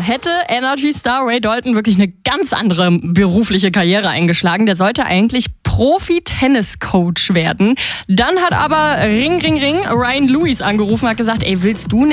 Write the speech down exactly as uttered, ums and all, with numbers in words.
hätte Energy Star Ray Dalton wirklich eine ganz andere berufliche Karriere eingeschlagen. Der sollte eigentlich Profi-Tennis-Coach werden. Dann hat aber Ring, Ring, Ring Ryan Lewis angerufen, hat gesagt, ey, willst du nicht